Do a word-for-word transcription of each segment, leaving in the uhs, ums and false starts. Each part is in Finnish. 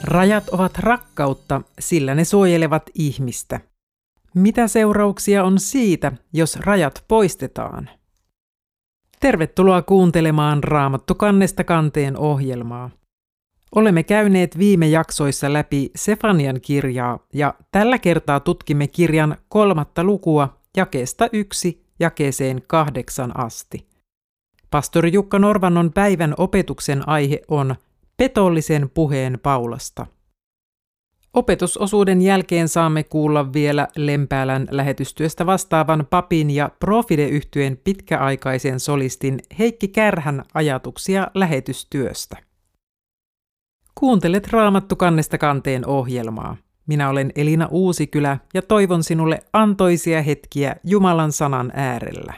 Rajat ovat rakkautta, sillä ne suojelevat ihmistä. Mitä seurauksia on siitä, jos rajat poistetaan? Tervetuloa kuuntelemaan Raamattu kannesta kanteen ohjelmaa. Olemme käyneet viime jaksoissa läpi Sefanian kirjaa ja tällä kertaa tutkimme kirjan kolmatta lukua jakeesta yksi jakeeseen kahdeksan asti. Pastori Jukka Norvannon päivän opetuksen aihe on petollisen puheen Paulasta. Opetusosuuden jälkeen saamme kuulla vielä Lempäälän lähetystyöstä vastaavan papin ja Profide-yhtyeen pitkäaikaisen solistin Heikki Kärhän ajatuksia lähetystyöstä. Kuuntelet Raamattu kannesta kanteen ohjelmaa. Minä olen Elina Uusikylä ja toivon sinulle antoisia hetkiä Jumalan sanan äärellä.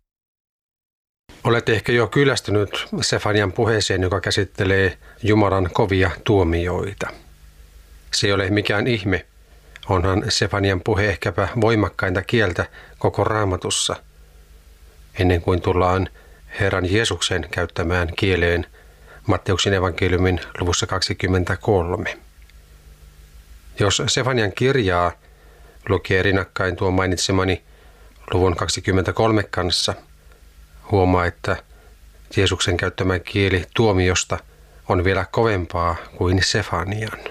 Olet ehkä jo kyllästynyt Sefanian puheeseen, joka käsittelee Jumalan kovia tuomioita. Se ei ole mikään ihme, onhan Sefanian puhe ehkäpä voimakkainta kieltä koko Raamatussa, ennen kuin tullaan Herran Jeesuksen käyttämään kieleen Matteuksen evankeliumin luvussa kaksikymmentäkolme. Jos Sefanian kirjaa lukee rinnakkain tuon mainitsemani luvun kaksikymmentäkolme kanssa, huomaa, että Jeesuksen käyttämä kieli tuomiosta on vielä kovempaa kuin Sefanian.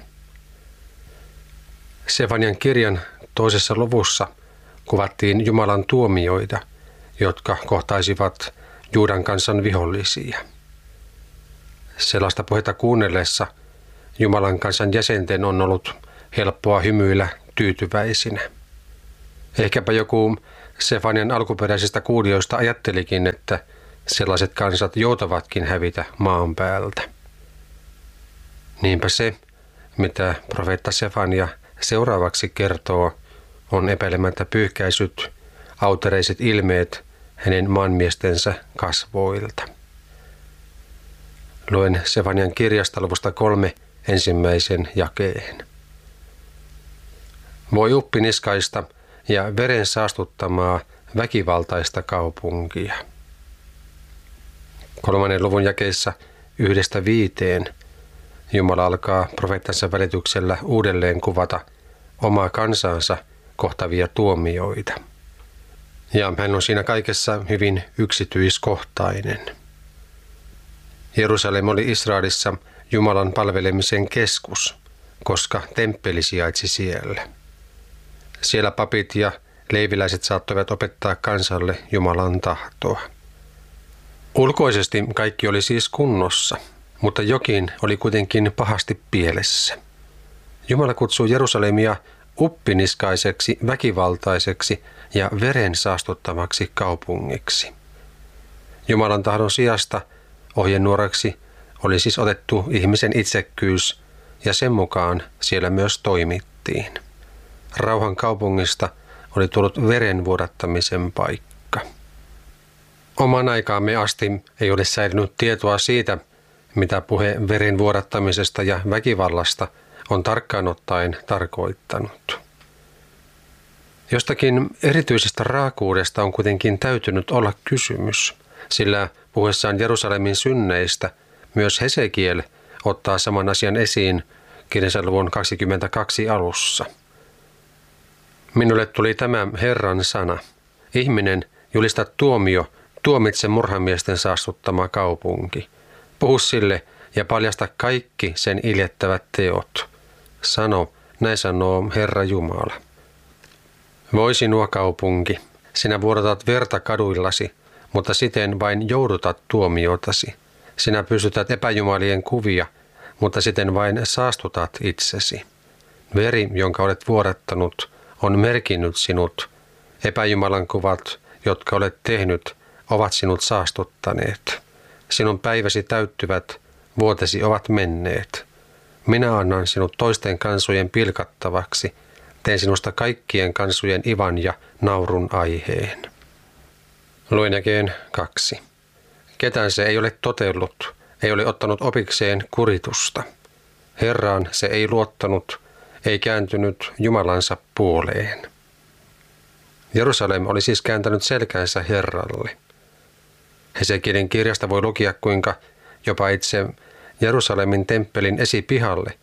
Sefanian kirjan toisessa luvussa kuvattiin Jumalan tuomioita, jotka kohtaisivat Juudan kansan vihollisia. Sellaista puhetta kuunnellessa Jumalan kansan jäsenten on ollut helppoa hymyillä tyytyväisinä. Ehkäpä joku Sefanian alkuperäisistä kuulijoista ajattelikin, että sellaiset kansat joutavatkin hävitä maan päältä. Niinpä se, mitä profeetta Sefania seuraavaksi kertoo, on epäilemättä pyyhkäisyt, autereiset ilmeet hänen maanmiestensä kasvoilta. Luen Sefanian kirjasta luvusta kolme ensimmäisen jakeen. Voi uppiniskaista ja veren saastuttamaa väkivaltaista kaupunkia. Kolmannen luvun jakeessa yhdestä viiteen Jumala alkaa profeettansa välityksellä uudelleen kuvata omaa kansansa kohtavia tuomioita. Ja hän on siinä kaikessa hyvin yksityiskohtainen. Jerusalem oli Israelissa Jumalan palvelemisen keskus, koska temppeli sijaitsi siellä. Siellä papit ja leiviläiset saattoivat opettaa kansalle Jumalan tahtoa. Ulkoisesti kaikki oli siis kunnossa, mutta jokin oli kuitenkin pahasti pielessä. Jumala kutsuu Jerusalemia uppiniskaiseksi, väkivaltaiseksi ja veren saastuttamaksi kaupungiksi. Jumalan tahdon sijasta ohjenuoraksi oli siis otettu ihmisen itsekkyys ja sen mukaan siellä myös toimittiin. Rauhan kaupungista oli tullut veren vuodattamisen paikka. Oman aikaamme asti ei ole säilynyt tietoa siitä, mitä puhe veren vuodattamisesta ja väkivallasta on tarkkaan ottaen tarkoittanut. Jostakin erityisestä raakuudesta on kuitenkin täytynyt olla kysymys, sillä puhuessaan Jerusalemin synneistä myös Hesekiel ottaa saman asian esiin kirjansa luvun kaksikymmentäkaksi alussa. Minulle tuli tämä Herran sana. Ihminen, julista tuomio, tuomitse murhamiesten saastuttama kaupunki. Puhu sille ja paljasta kaikki sen iljettävät teot. Sano, näin sanoo Herra Jumala. Voi sinua kaupunki, sinä vuodatat verta kaduillasi, mutta siten vain joudutat tuomiotasi. Sinä pystytät epäjumalien kuvia, mutta siten vain saastutat itsesi. Veri, jonka olet vuodattanut, on merkinnyt sinut. Epäjumalan kuvat, jotka olet tehnyt, ovat sinut saastuttaneet. Sinun päiväsi täyttyvät, vuotesi ovat menneet. Minä annan sinut toisten kansojen pilkattavaksi. Teen sinusta kaikkien kansojen ivan ja naurun aiheen. Luen jakeen kaksi. Ketään se ei ole totellut, ei ole ottanut opikseen kuritusta. Herraan se ei luottanut, ei kääntynyt Jumalansa puoleen. Jerusalem oli siis kääntänyt selkänsä Herralle. Hesekielin kirjasta voi lukea, kuinka jopa itse Jerusalemin temppelin esipihalle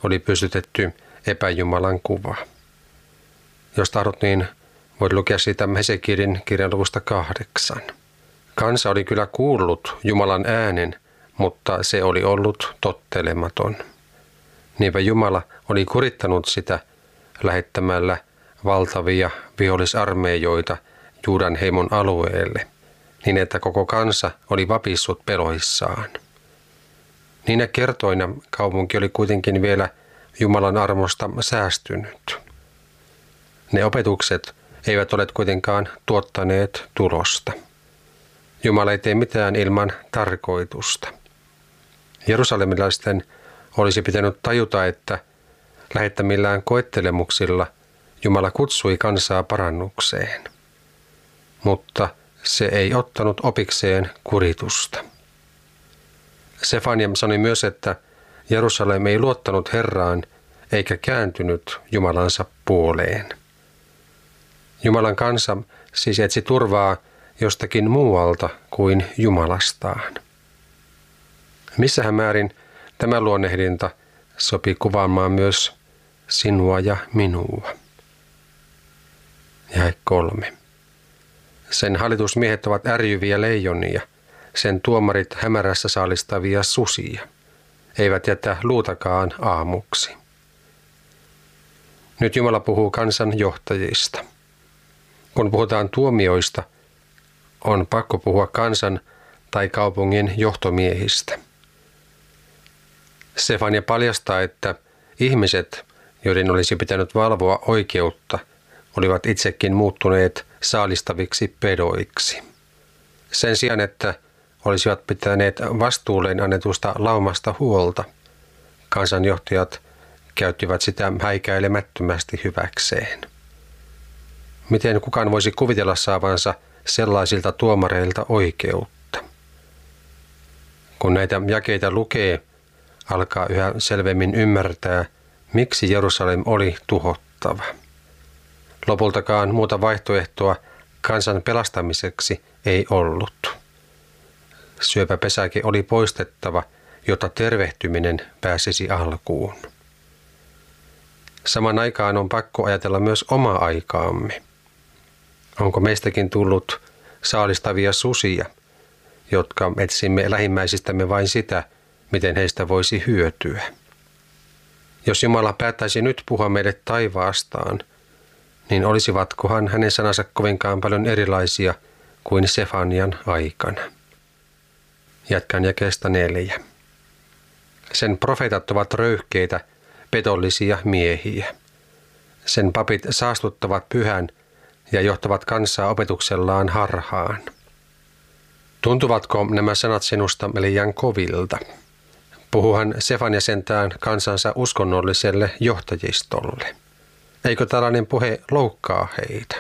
oli pystytetty epäjumalan kuva. Jos tahdot, niin voit lukea siitä Hesekielin kirjan luvusta kahdeksan. Kansa oli kyllä kuullut Jumalan äänen, mutta se oli ollut tottelematon. Niinpä Jumala oli kurittanut sitä lähettämällä valtavia vihollisarmeijoita Juudan heimon alueelle, niin että koko kansa oli vapissut peloissaan. Niinä kertoina kaupunki oli kuitenkin vielä Jumalan armosta säästynyt. Ne opetukset eivät ole kuitenkaan tuottaneet tulosta. Jumala ei tee mitään ilman tarkoitusta. Jerusalemilaisten olisi pitänyt tajuta, että lähettämillään koettelemuksilla Jumala kutsui kansaa parannukseen. Mutta se ei ottanut opikseen kuritusta. Sefania sanoi myös, että Jerusalem ei luottanut Herraan eikä kääntynyt Jumalansa puoleen. Jumalan kansa siis etsi turvaa jostakin muualta kuin Jumalastaan. Missähän määrin tämä luonnehdinta sopii kuvaamaan myös sinua ja minua. Jae kolme. Sen hallitusmiehet ovat ärjyviä leijonia, sen tuomarit hämärässä saalistavia susia, eivät jätä luutakaan aamuksi. Nyt Jumala puhuu kansan johtajista. Kun puhutaan tuomioista, on pakko puhua kansan tai kaupungin johtomiehistä. Sefania paljastaa, että ihmiset, joiden olisi pitänyt valvoa oikeutta, olivat itsekin muuttuneet saalistaviksi pedoiksi. Sen sijaan, että olisivat pitäneet vastuulleen annetusta laumasta huolta, kansanjohtajat käyttivät sitä häikäilemättömästi hyväkseen. Miten kukaan voisi kuvitella saavansa sellaisilta tuomareilta oikeutta? Kun näitä jakeita lukee, alkaa yhä selvemmin ymmärtää, miksi Jerusalem oli tuhottava. Lopultakaan muuta vaihtoehtoa kansan pelastamiseksi ei ollut. Syöpäpesäke oli poistettava, jotta tervehtyminen pääsisi alkuun. Saman aikaan on pakko ajatella myös omaa aikaamme. Onko meistäkin tullut saalistavia susia, jotka etsimme lähimmäisistämme vain sitä, miten heistä voisi hyötyä? Jos Jumala päättäisi nyt puhua meille taivaastaan, niin olisivatkohan hänen sanansa kovinkaan paljon erilaisia kuin Sefanian aikana. Jatkan jakeesta neljä. Sen profeetat ovat röyhkeitä, petollisia miehiä. Sen papit saastuttavat pyhän ja johtavat kansaa opetuksellaan harhaan. Tuntuvatko nämä sanat sinusta liian kovilta? Puhuhan Sefania sentään kansansa uskonnolliselle johtajistolle. Eikö tällainen puhe loukkaa heitä?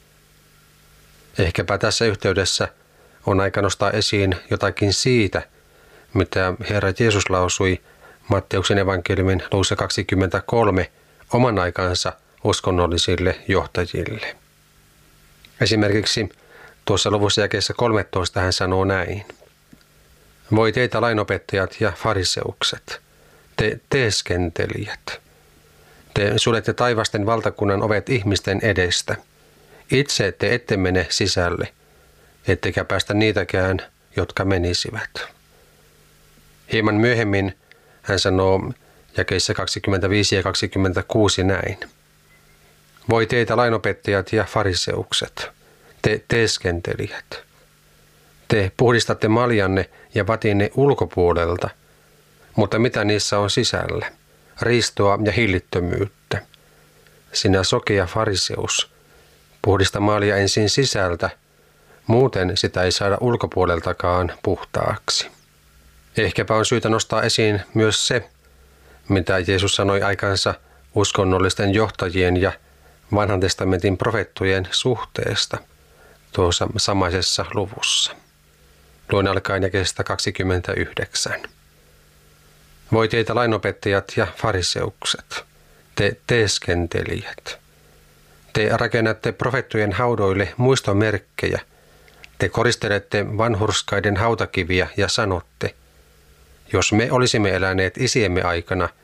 Ehkäpä tässä yhteydessä on aika nostaa esiin jotakin siitä, mitä Herra Jeesus lausui Matteuksen evankeliumin luvussa kaksikymmentäkolme oman aikansa uskonnollisille johtajille. Esimerkiksi tuossa luvussa jakeessa kolmetoista hän sanoo näin. Voi teitä lainopettajat ja fariseukset, te teeskentelijät. Te suljette taivasten valtakunnan ovet ihmisten edestä. Itse te ette mene sisälle, ettekä päästä niitäkään, jotka menisivät. Hieman myöhemmin hän sanoo jakeissa kaksikymmentäviisi ja kaksikymmentäkuusi näin. Voi teitä lainopettajat ja fariseukset, te teeskentelijät. Te puhdistatte maljanne ja vatinne ulkopuolelta, mutta mitä niissä on sisällä? Riistoa ja hillittömyyttä. Sinä sokea fariseus, puhdista maalia ensin sisältä, muuten sitä ei saada ulkopuoleltakaan puhtaaksi. Ehkäpä on syytä nostaa esiin myös se, mitä Jeesus sanoi aikansa uskonnollisten johtajien ja vanhan testamentin profeettojen suhteesta tuossa samaisessa luvussa. Luen alkaen jakeesta kaksikymmentäyhdeksän. Voi teitä lainopettajat ja fariseukset, te teeskentelijät. Te rakennatte profeettojen haudoille muistomerkkejä. Te koristelette vanhurskaiden hautakiviä ja sanotte, jos me olisimme eläneet isiemme aikana,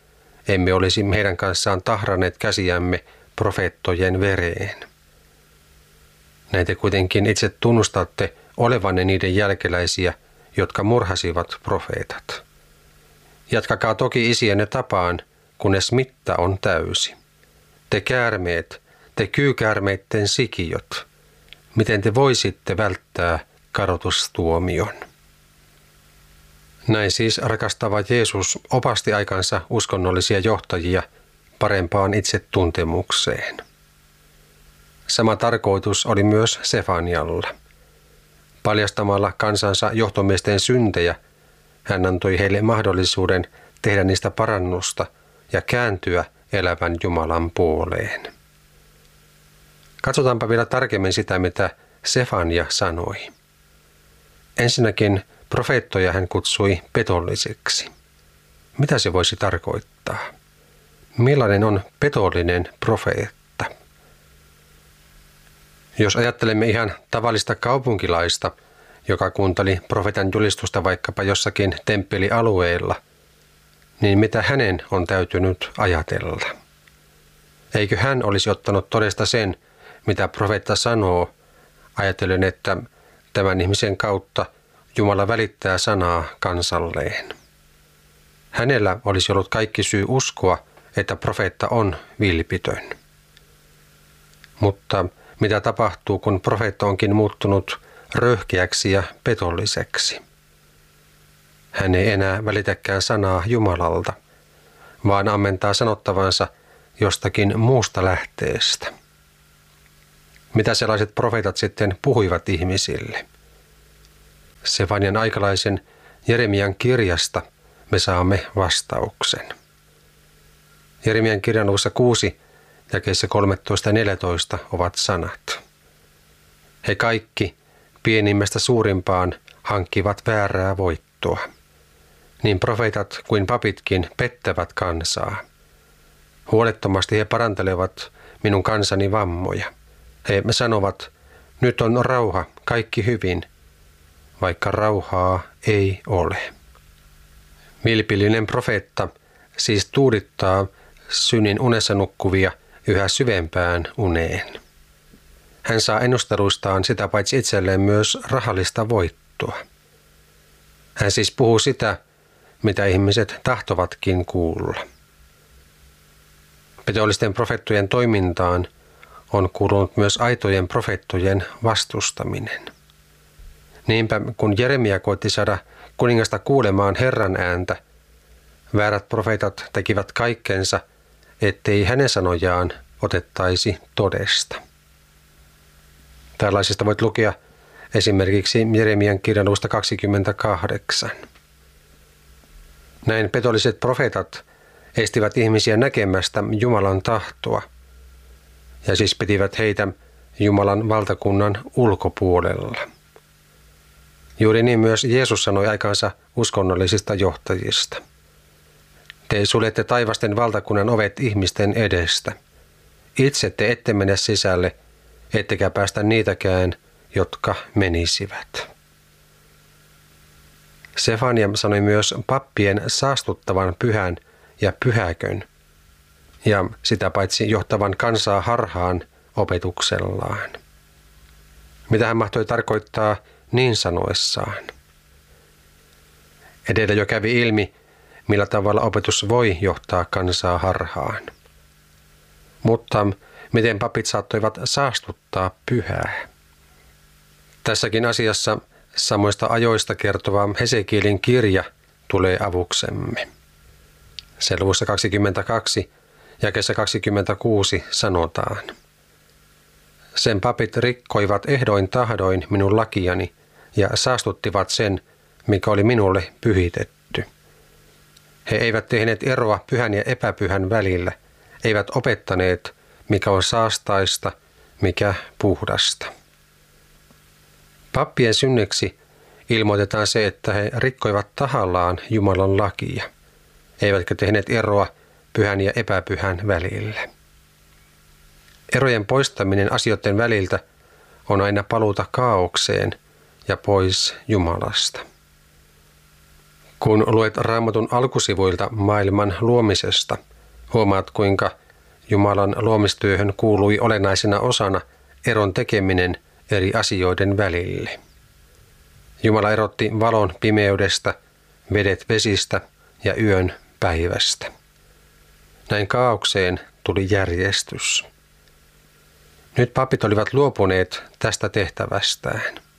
emme olisi heidän kanssaan tahranneet käsiämme profeettojen vereen. Näin te kuitenkin itse tunnustatte olevanne niiden jälkeläisiä, jotka murhasivat profeetat. Jatkakaa toki isienne tapaan, kunnes mitta on täysi. Te käärmeet, te kyykäärmeitten sikiöt, miten te voisitte välttää kadotustuomion? Näin siis rakastava Jeesus opasti aikansa uskonnollisia johtajia parempaan itsetuntemukseen. Sama tarkoitus oli myös Sefanialla. Paljastamalla kansansa johtomiesten syntejä, hän antoi heille mahdollisuuden tehdä niistä parannusta ja kääntyä elävän Jumalan puoleen. Katsotaanpa vielä tarkemmin sitä, mitä Sefania sanoi. Ensinnäkin profeettoja hän kutsui petollisiksi. Mitä se voisi tarkoittaa? Millainen on petollinen profeetta? Jos ajattelemme ihan tavallista kaupunkilaista, joka kuunteli profeetan julistusta vaikkapa jossakin temppelialueella, niin mitä hänen on täytynyt ajatella? Eikö hän olisi ottanut todesta sen, mitä profeetta sanoo, ajatellen, että tämän ihmisen kautta Jumala välittää sanaa kansalleen. Hänellä olisi ollut kaikki syy uskoa, että profeetta on vilpitön. Mutta mitä tapahtuu, kun profeetta onkin muuttunut röyhkeäksi ja petolliseksi? Hän ei enää välitäkään sanaa Jumalalta, vaan ammentaa sanottavansa jostakin muusta lähteestä. Mitä sellaiset profeetat sitten puhuivat ihmisille? Sefanian aikalaisen Jeremian kirjasta me saamme vastauksen. Jeremian kirjan luvussa kuusi, jakeissa kolmetoista ja neljätoista ovat sanat. He kaikki, pienimmästä suurimpaan, hankkivat väärää voittoa. Niin profeetat kuin papitkin pettävät kansaa. Huolettomasti he parantelevat minun kansani vammoja. He sanovat, nyt on rauha, kaikki hyvin, vaikka rauhaa ei ole. Vilpillinen profeetta siis tuudittaa synnin unessa nukkuvia yhä syvempään uneen. Hän saa ennusteluistaan sitä paitsi itselleen myös rahallista voittoa. Hän siis puhuu sitä, mitä ihmiset tahtovatkin kuulla. Petollisten profeettojen toimintaan on kuulunut myös aitojen profeettojen vastustaminen. Niinpä kun Jeremia koitti saada kuningasta kuulemaan Herran ääntä, väärät profeetat tekivät kaikkensa, ettei hänen sanojaan otettaisi todesta. Tällaisista voit lukea esimerkiksi Jeremian kirjan luvusta kaksikymmentäkahdeksan. Näin petolliset profeetat estivät ihmisiä näkemästä Jumalan tahtoa, ja siis pitivät heitä Jumalan valtakunnan ulkopuolella. Juuri niin myös Jeesus sanoi aikansa uskonnollisista johtajista. Te suljette taivasten valtakunnan ovet ihmisten edestä. Itse te ette mene sisälle, ettekä päästä niitäkään, jotka menisivät. Sefania sanoi myös pappien saastuttavan pyhän ja pyhäkön, ja sitä paitsi johtavan kansaa harhaan opetuksellaan. Mitä hän mahtoi tarkoittaa niin sanoessaan? Edellä jo kävi ilmi, millä tavalla opetus voi johtaa kansaa harhaan. Mutta miten papit saattoivat saastuttaa pyhää? Tässäkin asiassa samoista ajoista kertova Hesekielin kirja tulee avuksemme. Sen luvussa kaksikymmentäkaksi, jakeessa kaksikymmentäkuusi sanotaan. Sen papit rikkoivat ehdoin tahdoin minun lakiani ja saastuttivat sen, mikä oli minulle pyhitetty. He eivät tehneet eroa pyhän ja epäpyhän välillä, eivät opettaneet, mikä on saastaista, mikä puhdasta. Pappien synneksi ilmoitetaan se, että he rikkoivat tahallaan Jumalan lakia, eivätkä tehneet eroa pyhän ja epäpyhän välillä. Erojen poistaminen asioiden väliltä on aina paluuta kaaukseen ja pois Jumalasta. Kun luet Raamatun alkusivuilta maailman luomisesta, Huomaat, kuinka Jumalan luomistyöhön kuului olennaisena osana eron tekeminen eri asioiden välille. Jumala erotti valon pimeydestä, vedet vesistä ja yön päivästä. Näin kaaukseen tuli järjestys. Nyt papit olivat luopuneet tästä tehtävästään.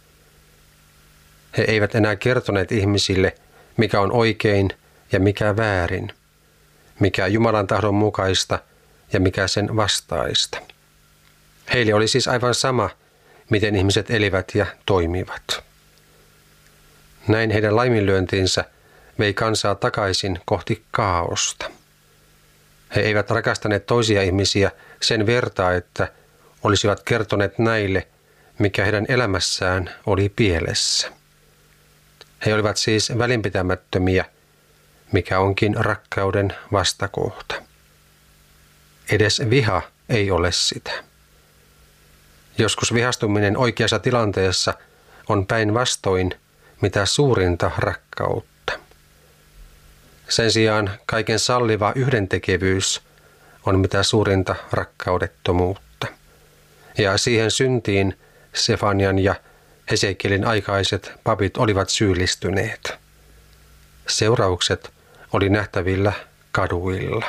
He eivät enää kertoneet ihmisille, mikä on oikein ja mikä väärin, mikä Jumalan tahdon mukaista ja mikä sen vastaista. Heille oli siis aivan sama, miten ihmiset elivät ja toimivat. Näin heidän laiminlyöntinsä vei kansaa takaisin kohti kaaosta. He eivät rakastaneet toisia ihmisiä sen vertaa, että olisivat kertoneet näille, mikä heidän elämässään oli pielessä. He olivat siis välinpitämättömiä, mikä onkin rakkauden vastakohta. Edes viha ei ole sitä. Joskus vihastuminen oikeassa tilanteessa on päinvastoin mitä suurinta rakkautta. Sen sijaan kaiken salliva yhdentekevyys on mitä suurinta rakkaudettomuutta. Ja siihen syntiin Sefanian ja Hesekielin aikaiset papit olivat syyllistyneet. Seuraukset oli nähtävillä kaduilla.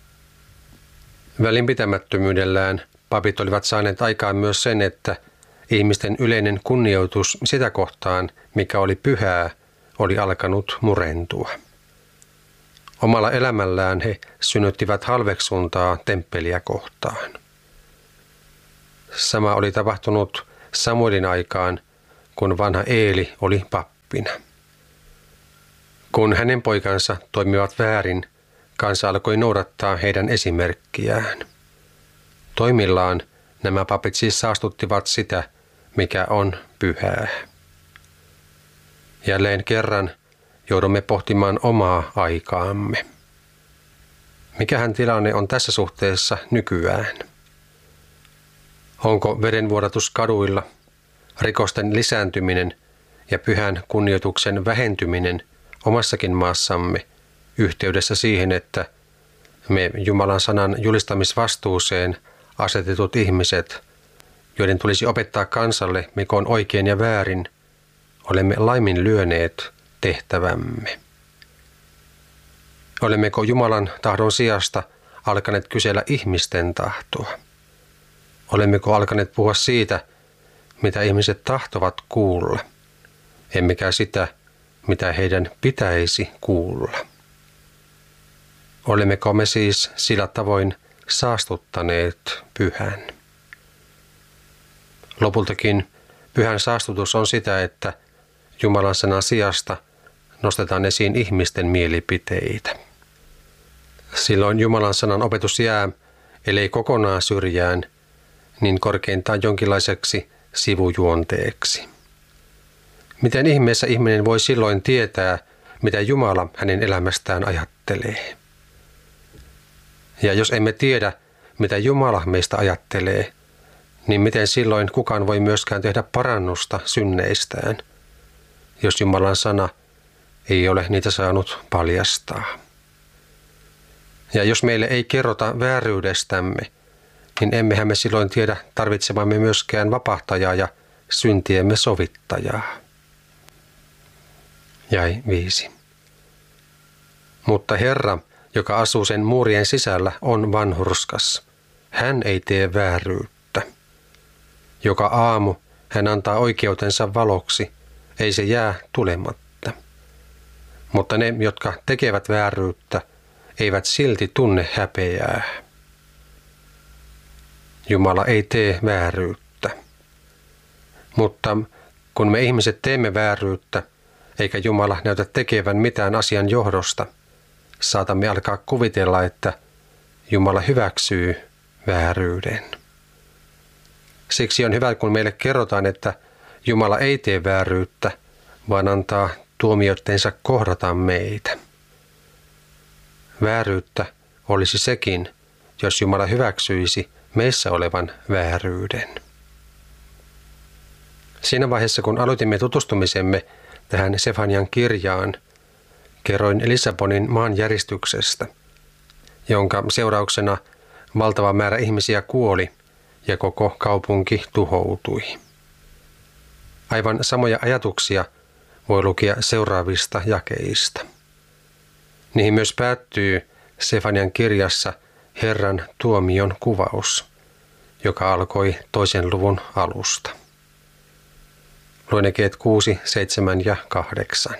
Välinpitämättömyydellään papit olivat saaneet aikaan myös sen, että ihmisten yleinen kunnioitus sitä kohtaan, mikä oli pyhää, oli alkanut murentua. Omalla elämällään he synnyttivät halveksuntaa temppeliä kohtaan. Sama oli tapahtunut Samuelin aikaan, kun vanha Eeli oli pappina. Kun hänen poikansa toimivat väärin, kansa alkoi noudattaa heidän esimerkkiään. Toimillaan nämä papit siis saastuttivat sitä, mikä on pyhää. Jälleen kerran joudumme pohtimaan omaa aikaamme. Mikähän tilanne on tässä suhteessa nykyään? Onko verenvuodatus kaduilla, rikosten lisääntyminen ja pyhän kunnioituksen vähentyminen omassakin maassamme yhteydessä siihen, että me Jumalan sanan julistamisvastuuseen asetetut ihmiset, joiden tulisi opettaa kansalle, mikä on oikein ja väärin, olemme laiminlyöneet tehtävämme? Olemmeko Jumalan tahdon sijasta alkaneet kysellä ihmisten tahtoa? Olemmeko alkaneet puhua siitä, mitä ihmiset tahtovat kuulla, emmekä sitä, mitä heidän pitäisi kuulla? Olemmeko me siis sillä tavoin saastuttaneet pyhän? Lopultakin pyhän saastutus on sitä, että Jumalan sanan sijasta nostetaan esiin ihmisten mielipiteitä. Silloin Jumalan sanan opetus jää, ellei kokonaan syrjään, niin korkeintaan jonkinlaiseksi sivujuonteeksi. Miten ihmeessä ihminen voi silloin tietää, mitä Jumala hänen elämästään ajattelee? Ja jos emme tiedä, mitä Jumala meistä ajattelee, niin miten silloin kukaan voi myöskään tehdä parannusta synneistään, jos Jumalan sana ei ole niitä saanut paljastaa? Ja jos meille ei kerrota vääryydestämme, niin emmehän me silloin tiedä tarvitsemamme myöskään vapahtajaa ja syntiemme sovittajaa. Jäi viisi. Mutta Herra, joka asuu sen muurien sisällä, on vanhurskas. Hän ei tee vääryyttä. Joka aamu hän antaa oikeutensa valoksi, ei se jää tulematta. Mutta ne, jotka tekevät vääryyttä, eivät silti tunne häpeää. Jumala ei tee vääryyttä. Mutta kun me ihmiset teemme vääryyttä, eikä Jumala näytä tekevän mitään asian johdosta, saatamme alkaa kuvitella, että Jumala hyväksyy vääryyden. Siksi on hyvä, kun meille kerrotaan, että Jumala ei tee vääryyttä, vaan antaa tuomioittensa kohdata meitä. Vääryyttä olisi sekin, jos Jumala hyväksyisi meissä olevan vääryyden. Siinä vaiheessa, kun aloitimme tutustumisemme tähän Sefanian kirjaan, kerroin Lissabonin maanjäristyksestä. jonka seurauksena valtava määrä ihmisiä kuoli ja koko kaupunki tuhoutui. Aivan samoja ajatuksia voi lukea seuraavista jakeista. Niihin myös päättyy Sefanian kirjassa Herran tuomion kuvaus, joka alkoi toisen luvun alusta. Luen jakeet kuusi, seitsemän ja kahdeksan.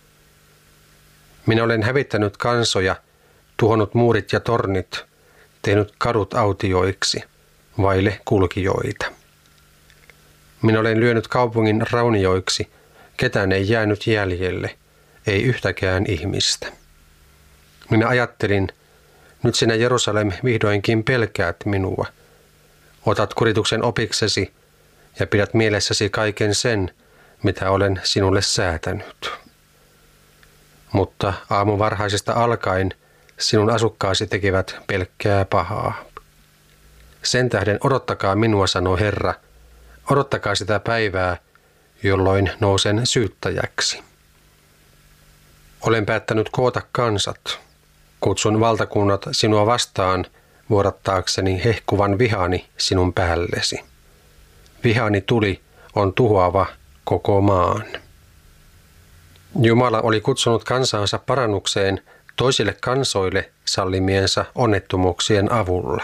Minä olen hävittänyt kansoja, tuhonnut muurit ja tornit, tehnyt kadut autioiksi, vaille kulkijoita. Minä olen lyönyt kaupungin raunioiksi, ketään ei jäänyt jäljelle, ei yhtäkään ihmistä. Minä ajattelin, nyt sinä Jerusalem vihdoinkin pelkäät minua. Otat kurituksen opiksesi ja pidät mielessäsi kaiken sen, mitä olen sinulle säätänyt. Mutta aamuvarhaisesta alkaen sinun asukkaasi tekevät pelkkää pahaa. Sen tähden odottakaa minua, sanoo Herra, odottakaa sitä päivää, jolloin nousen syyttäjäksi. Olen päättänyt koota kansat. Kutsun valtakunnat sinua vastaan vuodattaakseni hehkuvan vihani sinun päällesi. Vihani tuli on tuhoava koko maan. Jumala oli kutsunut kansaansa parannukseen toisille kansoille sallimiensa onnettomuuksien avulla.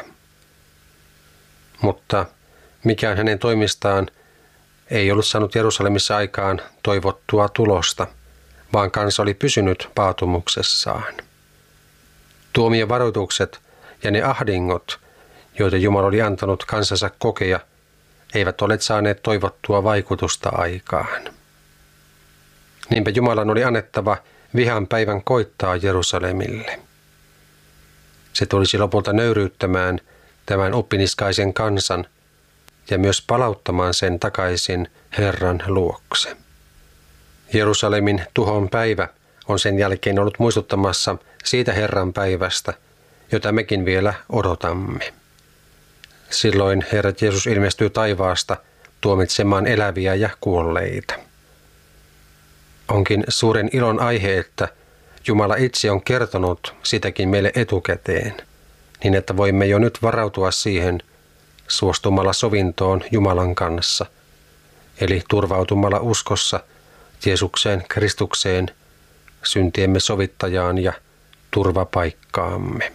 Mutta mikään hänen toimistaan ei ollut saanut Jerusalemissa aikaan toivottua tulosta, vaan kansa oli pysynyt paatumuksessaan. Tuomion varoitukset ja ne ahdingot, joita Jumala oli antanut kansansa kokea, eivät ole saaneet toivottua vaikutusta aikaan. Niinpä Jumalan oli annettava vihan päivän koittaa Jerusalemille. Se tulisi lopulta nöyryyttämään tämän oppiniskaisen kansan ja myös palauttamaan sen takaisin Herran luokse. Jerusalemin tuhon päivä on sen jälkeen ollut muistuttamassa siitä Herran päivästä, jota mekin vielä odotamme. Silloin Herra Jeesus ilmestyy taivaasta tuomitsemaan eläviä ja kuolleita. Onkin suuren ilon aihe, että Jumala itse on kertonut sitäkin meille etukäteen, niin että voimme jo nyt varautua siihen suostumalla sovintoon Jumalan kanssa, eli turvautumalla uskossa Jeesukseen Kristukseen, syntiemme sovittajaan ja turvapaikkaamme.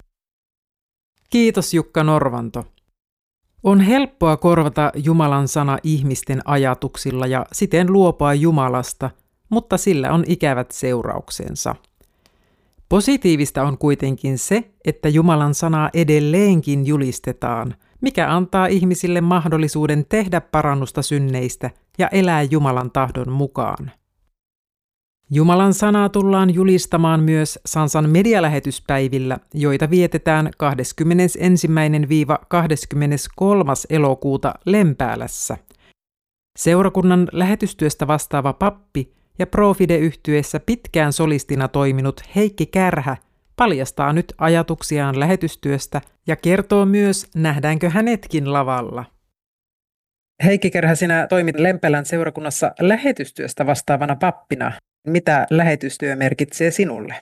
Kiitos Jukka Norvanto. On helppoa korvata Jumalan sana ihmisten ajatuksilla ja siten luopua Jumalasta, mutta sillä on ikävät seurauksensa. Positiivista on kuitenkin se, että Jumalan sanaa edelleenkin julistetaan, mikä antaa ihmisille mahdollisuuden tehdä parannusta synneistä ja elää Jumalan tahdon mukaan. Jumalan sanaa tullaan julistamaan myös Sansan medialähetyspäivillä, joita vietetään kahdeskymmenesensimmäinen kahdeskymmeneskolmas elokuuta Lempäälässä. Seurakunnan lähetystyöstä vastaava pappi ja Profide-yhtyeessä pitkään solistina toiminut Heikki Kärhä paljastaa nyt ajatuksiaan lähetystyöstä ja kertoo myös, nähdäänkö hänetkin lavalla. Heikki Kärhä, sinä toimit Lempäälän seurakunnassa lähetystyöstä vastaavana pappina. Mitä lähetystyö merkitsee sinulle?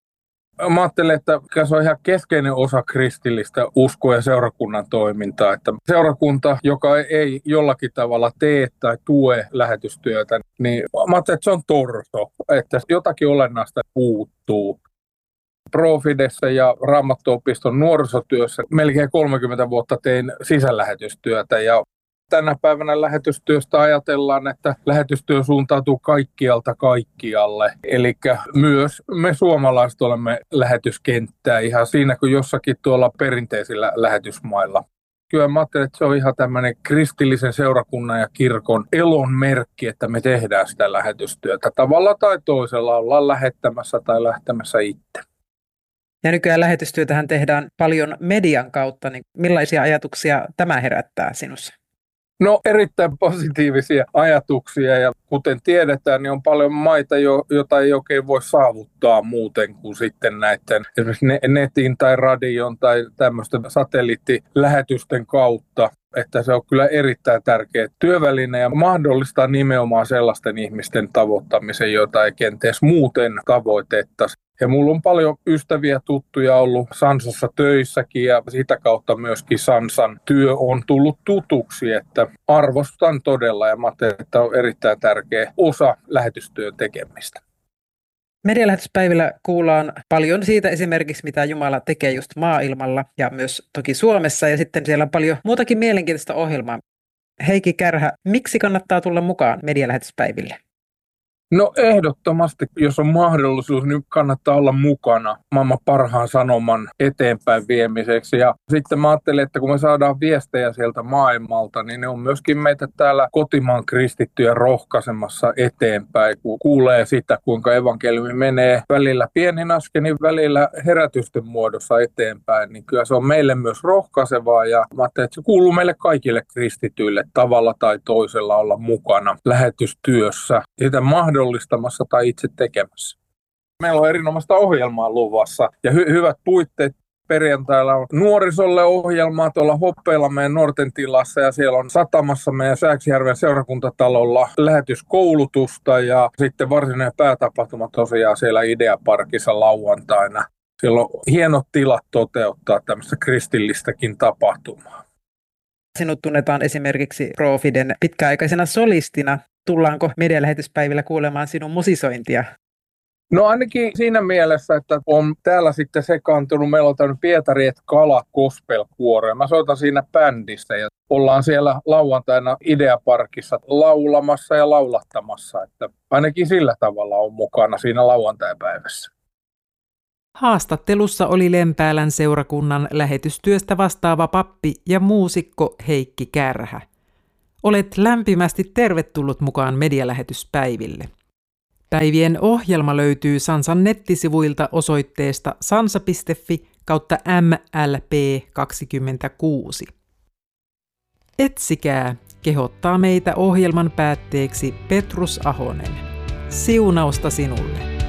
Mä ajattelen, että se on ihan keskeinen osa kristillistä uskoa ja seurakunnan toimintaa. Että seurakunta, joka ei jollakin tavalla tee tai tue lähetystyötä, niin mä ajattelen, että se on torso, että jotakin olennaista puuttuu. Profidessa ja Raamattuopiston nuorisotyössä melkein kolmekymmentä vuotta tein sisälähetystyötä ja tänä päivänä lähetystyöstä ajatellaan, että lähetystyö suuntautuu kaikkialta kaikkialle. Eli myös me suomalaiset olemme lähetyskenttää ihan siinä kuin jossakin tuolla perinteisillä lähetysmailla. Kyllä mä ajattelen, että se on ihan tämmöinen kristillisen seurakunnan ja kirkon elon merkki, että me tehdään sitä lähetystyötä. Tavalla tai toisella ollaan lähettämässä tai lähtemässä itse. Ja nykyään lähetystyötähän tehdään paljon median kautta, niin millaisia ajatuksia tämä herättää sinussa? No erittäin positiivisia ajatuksia ja kuten tiedetään, niin on paljon maita, joita ei oikein voi saavuttaa muuten kuin sitten näiden esimerkiksi netin tai radion tai tämmöisten satelliittilähetysten kautta. Että se on kyllä erittäin tärkeä työväline ja mahdollistaa nimenomaan sellaisten ihmisten tavoittamisen, joita ei kenties muuten tavoitettaisi. Ja mulla on paljon ystäviä, tuttuja ollut Sansassa töissäkin ja sitä kautta myöskin Sansan työ on tullut tutuksi, että arvostan todella ja mä ajattelen, että on erittäin tärkeä osa lähetystyön tekemistä. Medialähetyspäivillä kuullaan paljon siitä esimerkiksi, mitä Jumala tekee just maailmalla ja myös toki Suomessa, ja sitten siellä on paljon muutakin mielenkiintoista ohjelmaa. Heikki Kärhä, miksi kannattaa tulla mukaan medialähetyspäiville? No ehdottomasti, jos on mahdollisuus, niin kannattaa olla mukana maailman parhaan sanoman eteenpäin viemiseksi. Ja sitten mä ajattelen, että kun me saadaan viestejä sieltä maailmalta, niin ne on myöskin meitä täällä kotimaan kristittyjä rohkaisemassa eteenpäin, kun kuulee sitä, kuinka evankeliumi menee välillä pienin askelin, välillä herätysten muodossa eteenpäin, niin kyllä se on meille myös rohkaisevaa. Ja mä ajattelen, että se kuuluu meille kaikille kristityille tavalla tai toisella olla mukana lähetystyössä. Sitä mahdollistamassa tai itse tekemässä. Meillä on erinomaista ohjelmaa luvassa ja hy- hyvät puitteet. Perjantaina on nuorisolle ohjelmaa tuolla Hoppeilla meidän Nuorten tilassa ja siellä on Satamassa meidän Sääksijärven seurakuntatalolla lähetyskoulutusta ja sitten varsinainen päätapahtuma tosiaan siellä Ideaparkissa lauantaina. Siellä on hienot tilat toteuttaa tämmöistä kristillistäkin tapahtumaa. Sinut tunnetaan esimerkiksi Profiden pitkäaikaisena solistina. Tullaanko medialähetyspäivillä kuulemaan sinun musisointia? No ainakin siinä mielessä, että on täällä sitten sekaantunut. Meillä on tämmöinen Pietari et Kala gospel-kuoro. Mä soitan siinä bändissä ja ollaan siellä lauantaina Ideaparkissa laulamassa ja laulattamassa. Että ainakin sillä tavalla on mukana siinä lauantaipäivässä. Haastattelussa oli Lempäälän seurakunnan lähetystyöstä vastaava pappi ja muusikko Heikki Kärhä. Olet lämpimästi tervetullut mukaan medialähetyspäiville. Päivien ohjelma löytyy Sansan nettisivuilta osoitteesta sansa piste fi kautta M L P kaksikymmentäkuusi. Etsikää, kehottaa meitä ohjelman päätteeksi Petrus Ahonen. Siunausta sinulle!